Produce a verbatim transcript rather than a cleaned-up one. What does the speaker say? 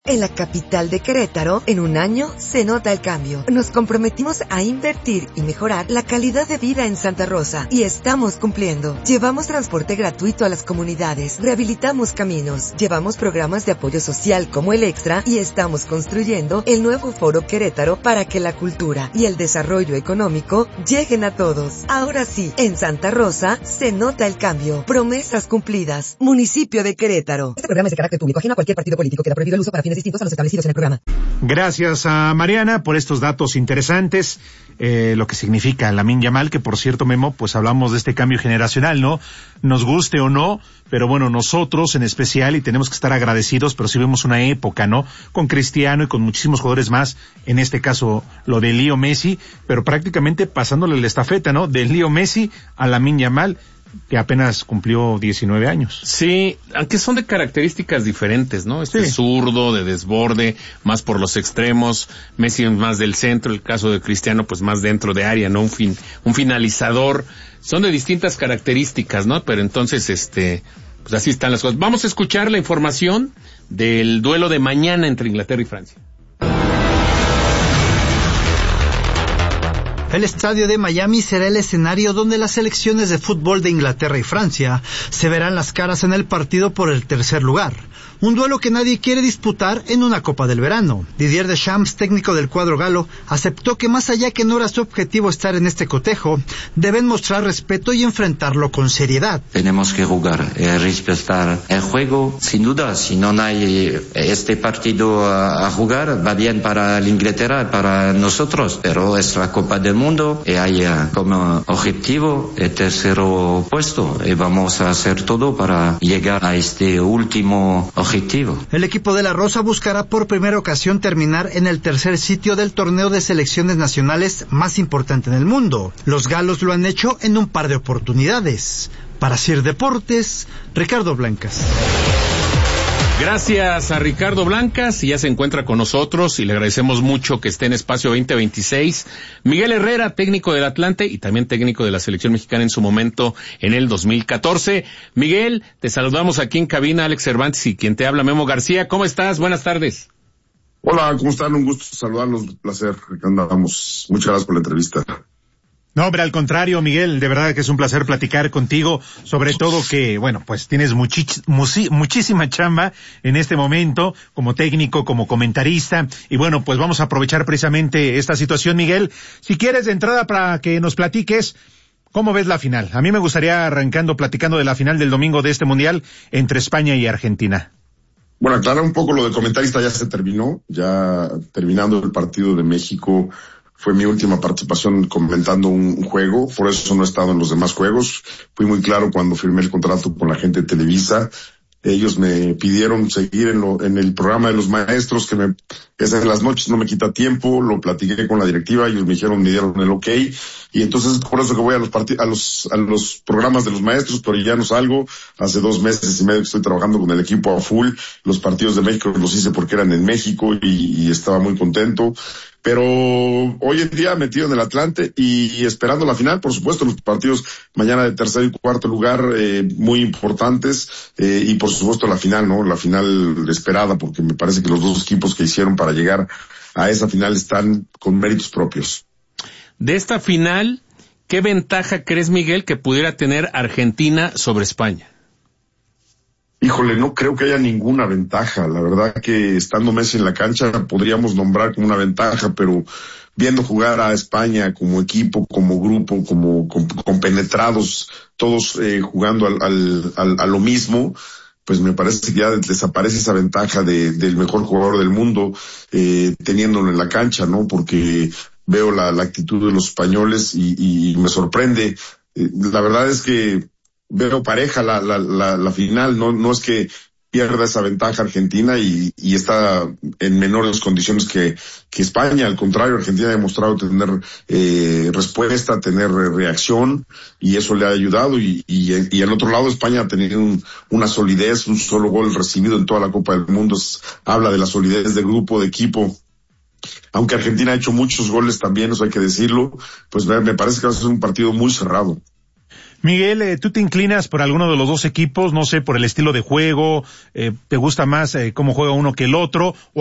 En la capital de Querétaro, en un año, se nota el cambio. Nos comprometimos a invertir y mejorar la calidad de vida en Santa Rosa, y estamos cumpliendo. Llevamos transporte gratuito a las comunidades, rehabilitamos caminos, llevamos programas de apoyo social como el Extra, y estamos construyendo el nuevo Foro Querétaro para que la cultura y el desarrollo económico lleguen a todos. Ahora sí, en Santa Rosa, se nota el cambio. Promesas cumplidas. Municipio de Querétaro. Este programa es de carácter público, ajeno a cualquier partido político. Queda prohibido el uso para fines distintos a los establecidos en el programa. Gracias a Mariana por estos datos interesantes, eh, lo que significa Lamine Yamal, que por cierto, Memo, pues hablamos de este cambio generacional, ¿no? Nos guste o no, pero bueno, nosotros en especial, y tenemos que estar agradecidos, pero sí vemos una época, ¿no? Con Cristiano y con muchísimos jugadores más, en este caso lo de Leo Messi, pero prácticamente pasándole la estafeta, ¿no? De Leo Messi a Lamine Yamal, que apenas cumplió diecinueve años. Sí, aunque son de características diferentes, ¿no? Este sí. Zurdo, de desborde, más por los extremos, Messi más del centro, el caso de Cristiano pues más dentro de área, ¿no? Un fin, un finalizador, son de distintas características, ¿no? Pero entonces, este, pues así están las cosas. Vamos a escuchar la información del duelo de mañana entre Inglaterra y Francia. El estadio de Miami será el escenario donde las selecciones de fútbol de Inglaterra y Francia se verán las caras en el partido por el tercer lugar. Un duelo que nadie quiere disputar en una Copa del Verano. Didier Deschamps, técnico del cuadro galo, aceptó que más allá que no era su objetivo estar en este cotejo, deben mostrar respeto y enfrentarlo con seriedad. Tenemos que jugar, eh, respetar el juego, sin duda. Si no hay este partido a, a jugar, va bien para la Inglaterra, para nosotros, pero es la Copa del Mundo y hay uh, como objetivo el tercer puesto y vamos a hacer todo para llegar a este último objetivo. El equipo de la Rosa buscará por primera ocasión terminar en el tercer sitio del torneo de selecciones nacionales más importante en el mundo. Los galos lo han hecho en un par de oportunidades. Para Sir Deportes, Ricardo Blancas. Gracias a Ricardo Blancas, y ya se encuentra con nosotros y le agradecemos mucho que esté en Espacio veinte veintiséis. Miguel Herrera, técnico del Atlante y también técnico de la selección mexicana en su momento en el dos mil catorce. Miguel, te saludamos aquí en cabina, Alex Cervantes y quien te habla, Memo García. ¿Cómo estás? Buenas tardes. Hola, ¿cómo están? Un gusto saludarlos, un placer. Acá andamos. Muchas gracias por la entrevista. No, hombre, al contrario, Miguel, de verdad que es un placer platicar contigo, sobre todo que, bueno, pues tienes muchich, musi, muchísima chamba en este momento, como técnico, como comentarista, y bueno, pues vamos a aprovechar precisamente esta situación, Miguel. Si quieres, de entrada, para que nos platiques, ¿cómo ves la final? A mí me gustaría arrancando, platicando de la final del domingo de este Mundial entre España y Argentina. Bueno, aclarar un poco lo de comentarista, ya se terminó, ya terminando el partido de México. Fue mi última participación comentando un juego, por eso no he estado en los demás juegos. Fui muy claro cuando firmé el contrato con la gente de Televisa. Ellos me pidieron seguir en, lo, en el programa de los maestros, que me, esas en las noches no me quita tiempo, lo platiqué con la directiva, ellos me dijeron, me dieron el ok, y entonces por eso que voy a los parti- a los, a los programas de los maestros, pero ya no salgo. Hace dos meses y medio que estoy trabajando con el equipo a full. Los partidos de México los hice porque eran en México y, y estaba muy contento. Pero hoy en día metido en el Atlante y esperando la final, por supuesto, los partidos mañana de tercer y cuarto lugar, eh, muy importantes, eh, y por supuesto la final, ¿no? La final esperada, porque me parece que los dos equipos que hicieron para llegar a esa final están con méritos propios. De esta final, ¿qué ventaja crees, Miguel, que pudiera tener Argentina sobre España? Híjole, no creo que haya ninguna ventaja. La verdad que estando Messi en la cancha podríamos nombrar como una ventaja, pero viendo jugar a España como equipo, como grupo, como compenetrados, todos eh, jugando al, al, al, a lo mismo, pues me parece que ya desaparece esa ventaja de, del mejor jugador del mundo, eh, teniéndolo en la cancha, ¿no? Porque veo la, la actitud de los españoles y, y me sorprende. Eh, la verdad es que veo pareja la, la, la, la final, no, no es que pierda esa ventaja Argentina y, y está en menores condiciones que, que España. Al contrario, Argentina ha demostrado tener eh, respuesta, tener reacción, y eso le ha ayudado. Y, y, y al otro lado, España ha tenido un, una solidez, un solo gol recibido en toda la Copa del Mundo. Es, habla de la solidez de grupo, de equipo. Aunque Argentina ha hecho muchos goles también, eso hay que decirlo, pues me parece que va a ser un partido muy cerrado. Miguel, eh, ¿tú te inclinas por alguno de los dos equipos? No sé, por el estilo de juego, eh, ¿te gusta más eh, cómo juega uno que el otro? ¿O